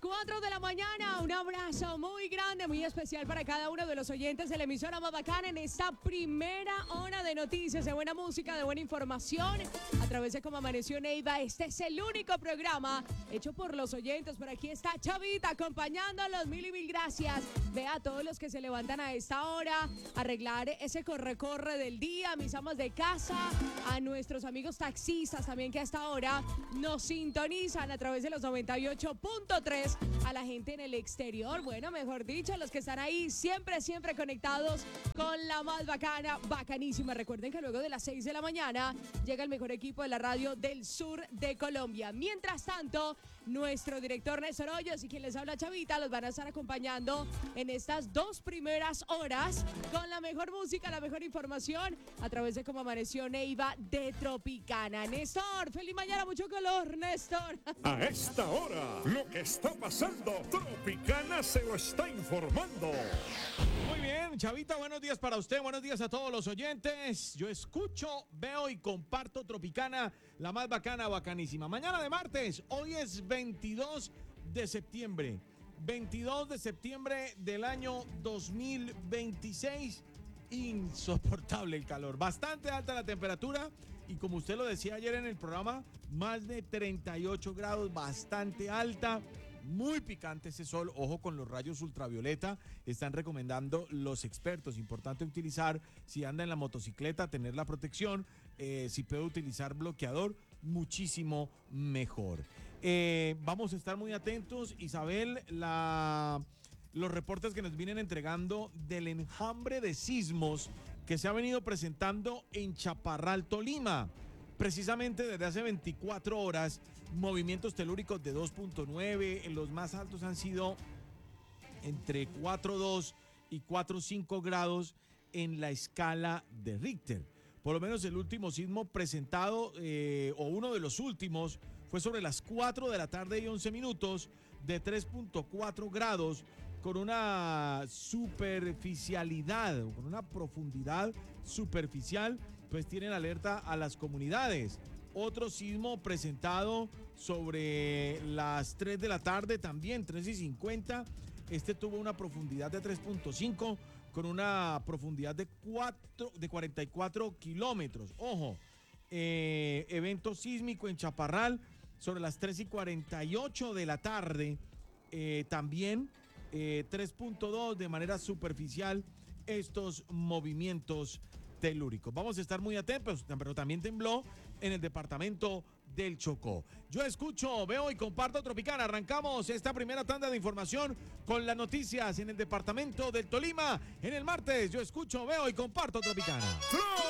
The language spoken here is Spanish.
4 de la mañana. Un abrazo muy grande, muy especial para cada uno de los oyentes de la emisora más bacana en esta primera hora de noticias, de buena música, de buena información. A través de Cómo Amaneció Neiva, este es el único programa hecho por los oyentes. Por aquí está Chavita acompañándolos. Mil y mil gracias. Ve a todos los que se levantan a esta hora a arreglar ese corre-corre del día, mis amas de casa, a nuestros amigos taxistas también que a esta hora nos sintonizan a través de los 98.3, a la gente en el exterior, bueno, mejor dicho, los que están ahí siempre conectados con la más bacana, bacanísima. Recuerden que luego de las 6 de la mañana llega el mejor equipo de la radio del sur de Colombia. Mientras tanto, nuestro director Néstor Hoyos y quien les habla Chavita los van a estar acompañando en estas 2 primeras horas con la mejor música, la mejor información a través de Cómo Amaneció Neiva de Tropicana. Néstor, feliz mañana, mucho calor, Néstor. A esta hora, lo que está pasando, Tropicana se lo está informando. Muy bien, Chavita, buenos días para usted, buenos días a todos los oyentes. Yo escucho, veo y comparto Tropicana, la más bacana, bacanísima. Mañana de martes, hoy es 22 de septiembre. 22 de septiembre del año 2026. Insoportable el calor, bastante alta la temperatura y como usted lo decía ayer en el programa, más de 38 grados, bastante alta. Muy picante ese sol, ojo con los rayos ultravioleta, están recomendando los expertos, importante utilizar, si anda en la motocicleta, tener la protección, si puede utilizar bloqueador, muchísimo mejor. Vamos a estar muy atentos, Isabel, los reportes que nos vienen entregando del enjambre de sismos que se ha venido presentando en Chaparral, Tolima. Precisamente desde hace 24 horas, movimientos telúricos de 2.9, los más altos han sido entre 4.2 y 4.5 grados en la escala de Richter. Por lo menos el último sismo presentado, o uno de los últimos, fue sobre las 4 de la tarde y 11 minutos de 3.4 grados, con una superficialidad, con una profundidad superficial, pues tienen alerta a las comunidades. Otro sismo presentado sobre las 3 de la tarde, también 3:50. Este tuvo una profundidad de 3.5 con una profundidad de 44 kilómetros. Ojo, evento sísmico en Chaparral sobre las 3:48 de la tarde. También 3.2 de manera superficial estos movimientos telúricos. Vamos a estar muy atentos, pero también tembló en el departamento del Chocó. Yo escucho, veo y comparto Tropicana. Arrancamos esta primera tanda de información con las noticias en el departamento del Tolima. En el martes, yo escucho, veo y comparto Tropicana.